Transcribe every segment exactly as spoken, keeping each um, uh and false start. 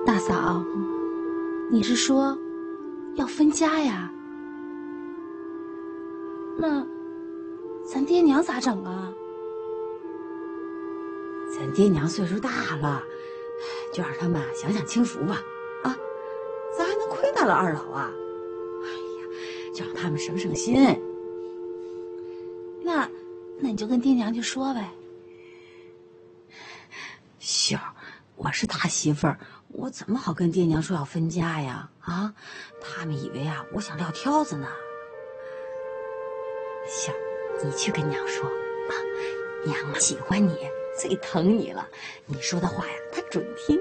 大嫂，你是说要分家呀？那咱爹娘咋整啊？ 咱爹娘岁数大了，就让他们享享清福吧。啊，咱还能亏待了二老啊？哎呀，就让他们省省心。 那，那你就跟爹娘去说呗。 秀儿，我是大媳妇儿，我怎么好跟爹娘说要分家呀？啊，他们以为啊，我想撂挑子呢。秀儿，你去跟娘说啊，娘啊喜欢你，最疼你了，你说的话呀，她准听。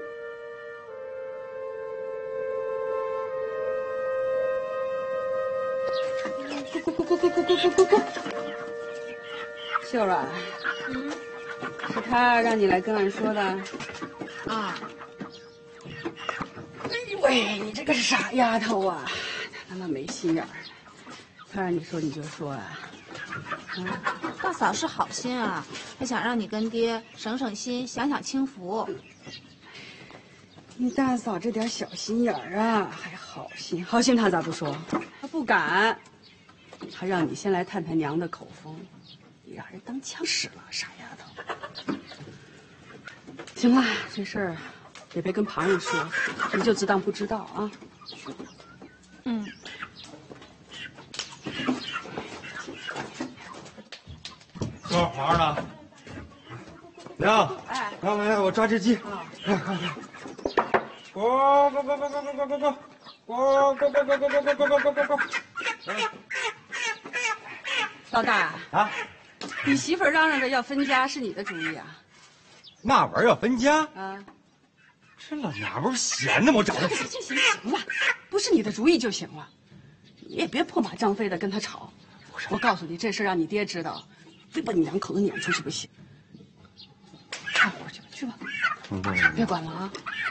咕咕咕咕咕咕咕咕咕咕。秀儿啊，嗯，是他让你来跟俺说的。 啊。哎呦喂，你这个傻丫头啊， 他他妈没心眼儿，他让你说你就说啊。 嗯，大嫂是好心啊，她想让你跟爹省省心，享享清福。 你大嫂这点小心眼儿啊，还好心，好心她咋不说？她不敢，她让你先来探探娘的口风，你让人当枪使了，傻丫头。行了，这事儿也别跟旁人说，你就自当不知道啊。 嗯。 多少儿呢？娘， 哎， 来来来，我抓只鸡。来，快快！呱呱呱呱呱呱呱呱呱呱呱呱呱呱呱呱呱呱呱！ 老大啊， 你媳妇儿嚷嚷着要分家，是你的主意啊？ 那玩意儿要分家啊？ 这老娘们儿闲的吗？找的。 行行行行了，不是你的主意就行了，你也别破马张飞的跟他吵。我告诉你，这事让你爹知道，非把你两口子撵出去不行。干活去吧，去吧，别管了啊。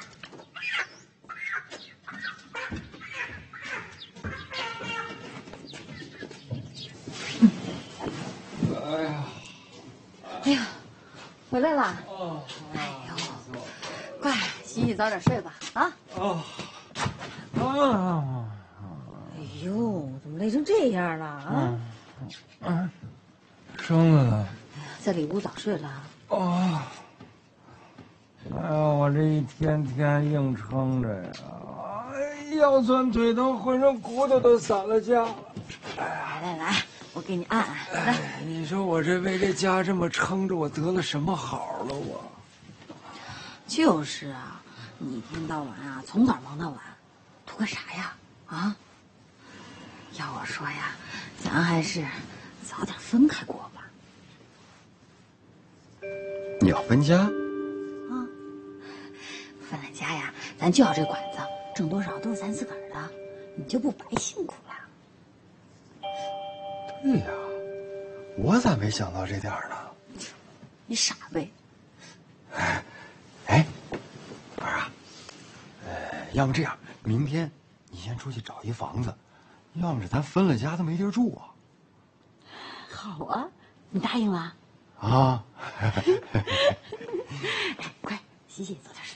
哎呀， 哎呀，回来了。哦。哎呦，乖，洗洗早点睡吧。啊。 哦。啊。 哎呦，怎么累成这样了啊？ 嗯。生子呢？ 在里屋早睡了。 哦。哎呀，我这一天天硬撑着呀，哎，腰酸腿疼，浑身骨头都散了架了。 来来来，我给你按按。来， 你说我这为这家这么撑着，我得了什么好了？我就是啊，你一天到晚啊，从早忙到晚，图个啥呀？啊？要我说呀，咱还是早点分开过吧。 你要分家？ 啊，分了家呀，咱就要这馆子，挣多少都是咱自个儿的，你就不白辛苦了。 对呀，我咋没想到这点儿呢？ 你傻呗。 哎，哎，儿啊，呃，要么这样，明天你先出去找一房子，要么是咱分了家都没地儿住啊。 好啊，你答应了？ 啊。 哎，快洗洗，早点睡。